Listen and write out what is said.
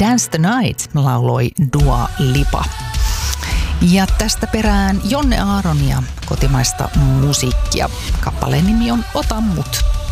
Dance the Night lauloi Dua Lipa. Ja tästä perään Jonne Aaronia kotimaista musiikkia. Kappaleen nimi on Ota mut.